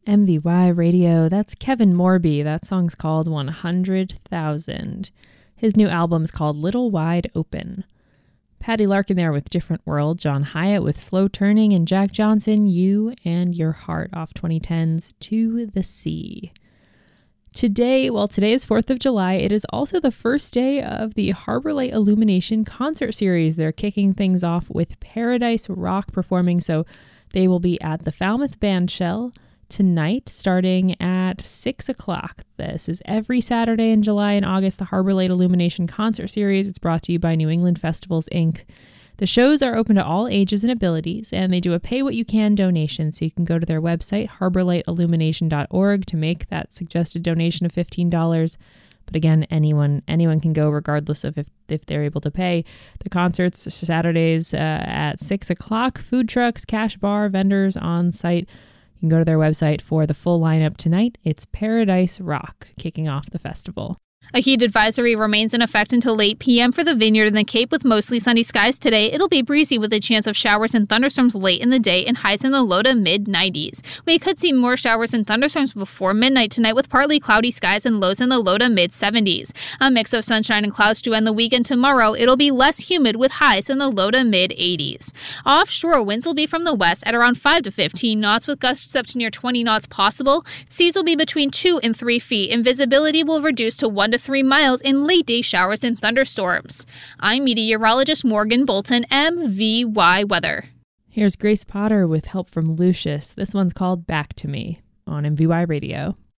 MVY Radio, that's Kevin Morby. That song's called 100,000. His new album's called Little Wide Open. Patty Larkin there with Different World, John Hyatt with Slow Turning, and Jack Johnson, You and Your Heart off 2010's To the Sea. Today is 4th of July. It is also the first day of the Harbor Light Illumination concert series. They're kicking things off with Paradise Rock performing, so they will be at the Falmouth Bandshell tonight starting at 6 o'clock. This is every Saturday in July and August, the Harbor Light Illumination concert series. It's brought to you by New England Festivals, Inc. The shows are open to all ages and abilities, and they do a pay-what-you-can donation, so you can go to their website, harborlightillumination.org, to make that suggested donation of $15. But again, anyone can go regardless of if they're able to pay. The concerts Saturdays at 6 o'clock, food trucks, cash bar, vendors on site. You can go to their website for the full lineup tonight. It's Paradise Rock kicking off the festival. A heat advisory remains in effect until 8 p.m. for the Vineyard and the Cape with mostly sunny skies today. It'll be breezy with a chance of showers and thunderstorms late in the day and highs in the low to mid-90s. We could see more showers and thunderstorms before midnight tonight with partly cloudy skies and lows in the low to mid-70s. A mix of sunshine and clouds to end the weekend tomorrow. It'll be less humid with highs in the low to mid-80s. Offshore winds will be from the west at around 5 to 15 knots with gusts up to near 20 knots possible. Seas will be between 2 and 3 feet and visibility will reduce to 1 to 3 miles in late-day showers and thunderstorms. I'm meteorologist Morgan Bolton, MVY Weather. Here's Grace Potter with help from Lucius. This one's called Back to Me on MVY Radio.